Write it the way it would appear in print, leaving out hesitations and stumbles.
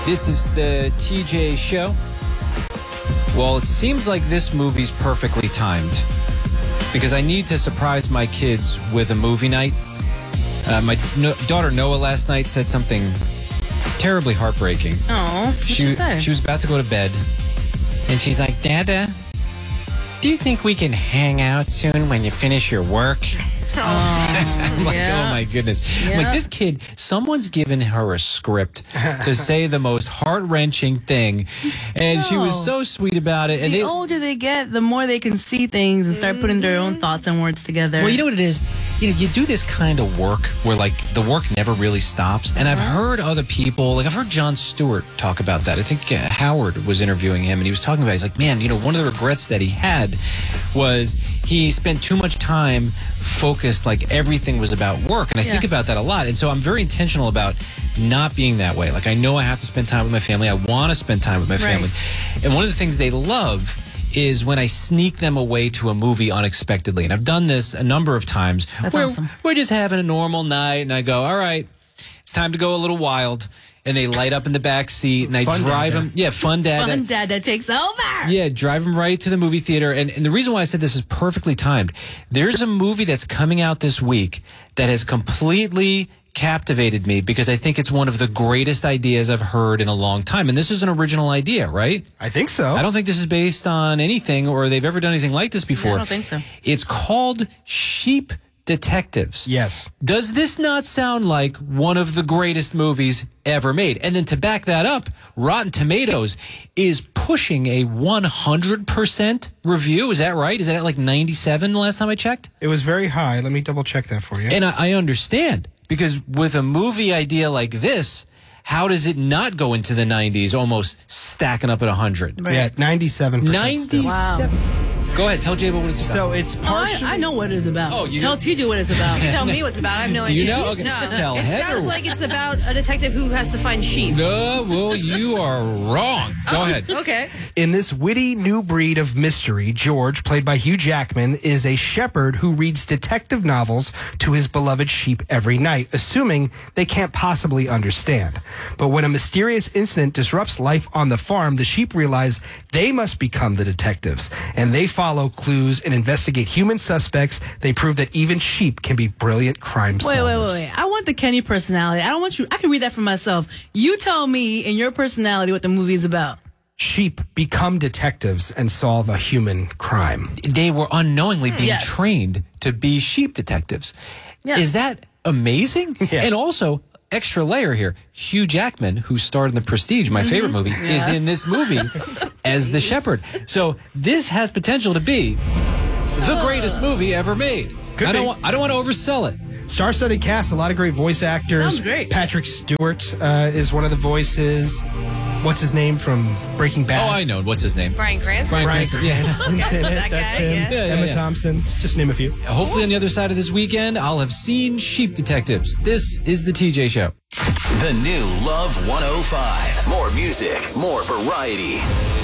This is the TJ Show. Well, it seems like this movie's perfectly timed because I need to surprise my kids with a movie night. My daughter Noah last night said something terribly heartbreaking. Oh, what'd she say? She was about to go to bed, and she's like, Dada, do you think we can hang out soon when you finish your work? I'm like, oh my goodness. Yeah. I'm like, this kid, someone's given her a script to say the most heart-wrenching thing. And she was so sweet about it. And the older they get, the more they can see things and start putting their own thoughts and words together. Well, you know what it is? You do this kind of work where, like, the work never really stops. And I've heard other people, like, I've heard Jon Stewart talk about that. I think Howard was interviewing him, and he was talking about it. He's like, man, one of the regrets that he had was he spent too much time focused, like everything was about work. And I think about that a lot. And so I'm very intentional about not being that way. Like, I know I have to spend time with my family. I want to spend time with my family. And one of the things they love is when I sneak them away to a movie unexpectedly. And I've done this a number of times. That's awesome. We're just having a normal night, and I go, all right, it's time to go a little wild. And they light up in the back seat, and I drive them. Yeah, fun dad. Fun dad that takes over. Yeah, drive them right to the movie theater. And the reason why I said this is perfectly timed. There's a movie that's coming out this week that has completely captivated me because I think it's one of the greatest ideas I've heard in a long time. And this is an original idea, right? I think so. I don't think this is based on anything or they've ever done anything like this before. Yeah, I don't think so. It's called Sheep Detectives. Yes. Does this not sound like one of the greatest movies ever made? And then to back that up, Rotten Tomatoes is pushing a 100% review. Is that right? Is that at like 97 the last time I checked? It was very high. Let me double check that for you. And I understand, because with a movie idea like this, how does it not go into the 90s, almost stacking up at 100? Right. Yeah, 97%. 97. Wow. Go ahead, tell Jabo what it's about. So it's partially... I know what it's about. Oh, you tell know? TJ what it's about. Tell me what's about. I have no Do idea. you know? Okay. No. Tell It Heather. sounds like it's about a detective who has to find sheep. No, well, you are wrong. Go ahead. Okay. In this witty new breed of mystery, George, played by Hugh Jackman, is a shepherd who reads detective novels to his beloved sheep every night, assuming they can't possibly understand. But when a mysterious incident disrupts life on the farm, the sheep realize they must become the detectives, and they follow clues and investigate human suspects. They prove that even sheep can be brilliant crime solvers. Wait. I want the Kenny personality. I don't want you. I can read that for myself. You tell me in your personality what the movie is about. Sheep become detectives and solve a human crime. They were unknowingly being trained to be sheep detectives. Yeah. Is that amazing? Yeah. And also, extra layer here, Hugh Jackman, who starred in The Prestige, my favorite movie, is in this movie as the shepherd. So this has potential to be the greatest movie ever made. I don't want to oversell it. Star-studded cast, a lot of great voice actors. Sounds great. Patrick Stewart is one of the voices. What's his name from Breaking Bad? Oh, I know. What's his name? Bryan Cranston. Bryan Bryan Cranston. Yeah. Cranston's in it. That That's guy, him. yeah. Emma Thompson. Just name a few. Hopefully on the other side of this weekend, I'll have seen Sheep Detectives. This is the TJ Show. The new Love 105. More music, more variety.